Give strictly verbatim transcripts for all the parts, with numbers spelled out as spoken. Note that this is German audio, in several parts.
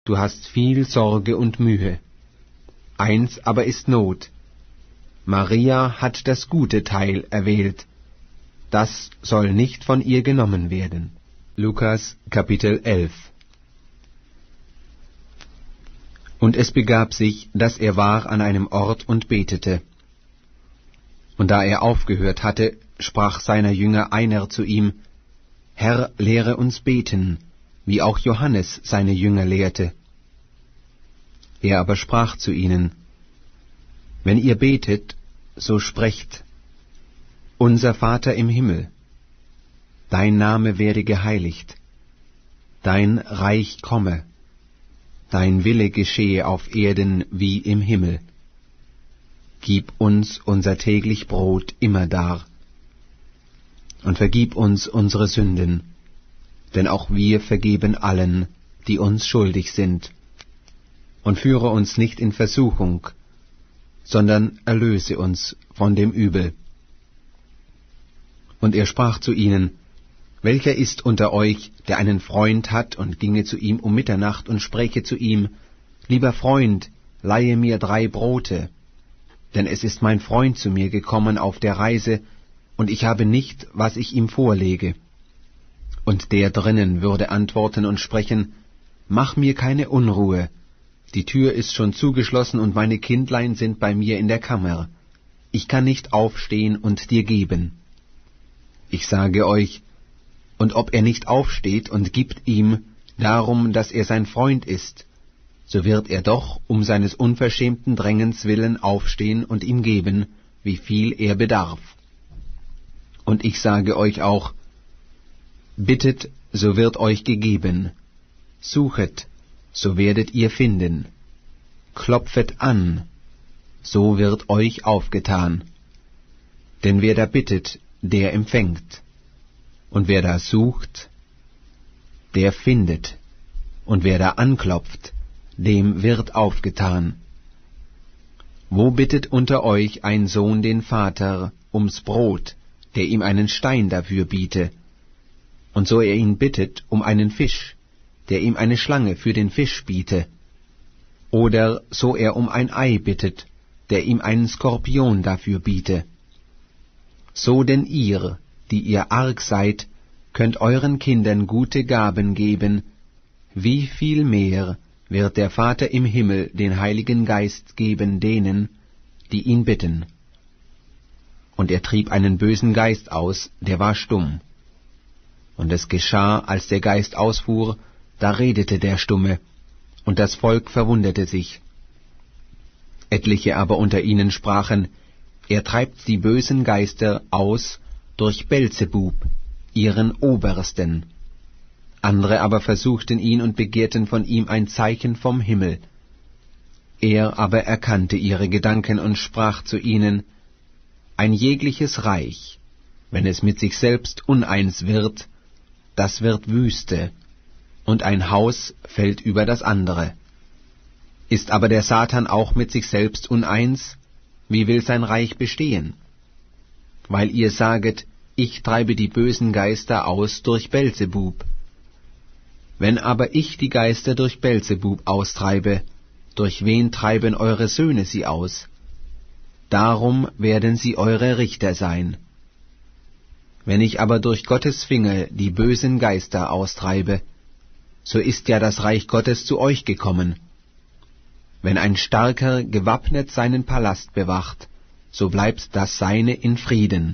du hast viel Sorge und Mühe. Eins aber ist Not. Maria hat das gute Teil erwählt, das soll nicht von ihr genommen werden. Lukas Kapitel elf. Und es begab sich, dass er war an einem Ort und betete. Und da er aufgehört hatte, sprach seiner Jünger einer zu ihm, Herr, lehre uns beten, wie auch Johannes seine Jünger lehrte. Er aber sprach zu ihnen, wenn ihr betet, so sprecht, unser Vater im Himmel, dein Name werde geheiligt, dein Reich komme, dein Wille geschehe auf Erden wie im Himmel. Gib uns unser täglich Brot immerdar, und vergib uns unsere Sünden, denn auch wir vergeben allen, die uns schuldig sind. Und führe uns nicht in Versuchung, sondern erlöse uns von dem Übel. Und er sprach zu ihnen, welcher ist unter euch, der einen Freund hat und ginge zu ihm um Mitternacht und spräche zu ihm, lieber Freund, leihe mir drei Brote, denn es ist mein Freund zu mir gekommen auf der Reise, und ich habe nicht, was ich ihm vorlege. Und der drinnen würde antworten und sprechen, mach mir keine Unruhe, die Tür ist schon zugeschlossen und meine Kindlein sind bei mir in der Kammer. Ich kann nicht aufstehen und dir geben. Ich sage euch, und ob er nicht aufsteht und gibt ihm, darum, dass er sein Freund ist, so wird er doch um seines unverschämten Drängens willen aufstehen und ihm geben, wie viel er bedarf. Und ich sage euch auch, bittet, so wird euch gegeben, suchet, so werdet ihr finden, klopfet an, so wird euch aufgetan. Denn wer da bittet, der empfängt, und wer da sucht, der findet, und wer da anklopft, dem wird aufgetan. Wo bittet unter euch ein Sohn den Vater ums Brot, der ihm einen Stein dafür biete, und so er ihn bittet um einen Fisch, der ihm eine Schlange für den Fisch biete, oder so er um ein Ei bittet, der ihm einen Skorpion dafür biete. So denn ihr, die ihr arg seid, könnt euren Kindern gute Gaben geben, wie viel mehr wird der Vater im Himmel den Heiligen Geist geben denen, die ihn bitten. Und er trieb einen bösen Geist aus, der war stumm. Und es geschah, als der Geist ausfuhr, da redete der Stumme, und das Volk verwunderte sich. Etliche aber unter ihnen sprachen, er treibt die bösen Geister aus durch Belzebub, ihren Obersten. Andere aber versuchten ihn und begehrten von ihm ein Zeichen vom Himmel. Er aber erkannte ihre Gedanken und sprach zu ihnen, ein jegliches Reich, wenn es mit sich selbst uneins wird, das wird Wüste, und ein Haus fällt über das andere. Ist aber der Satan auch mit sich selbst uneins, wie will sein Reich bestehen? Weil ihr saget, ich treibe die bösen Geister aus durch Belzebub. Wenn aber ich die Geister durch Belzebub austreibe, durch wen treiben eure Söhne sie aus? Darum werden sie eure Richter sein. Wenn ich aber durch Gottes Finger die bösen Geister austreibe, so ist ja das Reich Gottes zu euch gekommen. Wenn ein Starker gewappnet seinen Palast bewacht, so bleibt das Seine in Frieden.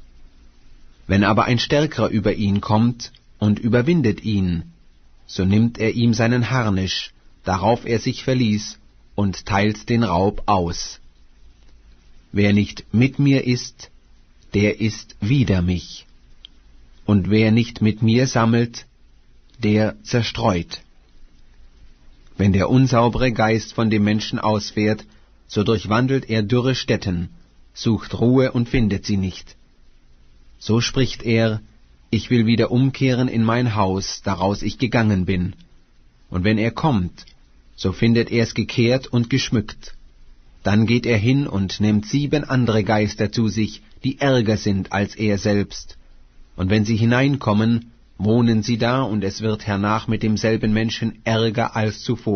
Wenn aber ein Stärkerer über ihn kommt und überwindet ihn, so nimmt er ihm seinen Harnisch, darauf er sich verließ, und teilt den Raub aus. Wer nicht mit mir ist, der ist wider mich. Und wer nicht mit mir sammelt, der zerstreut. Wenn der unsaubere Geist von dem Menschen ausfährt, so durchwandelt er dürre Stätten, sucht Ruhe und findet sie nicht. So spricht er, ich will wieder umkehren in mein Haus, daraus ich gegangen bin. Und wenn er kommt, so findet er es gekehrt und geschmückt. Dann geht er hin und nimmt sieben andere Geister zu sich, die ärger sind als er selbst. Und wenn sie hineinkommen, wohnen sie da, und es wird hernach mit demselben Menschen ärger als zuvor.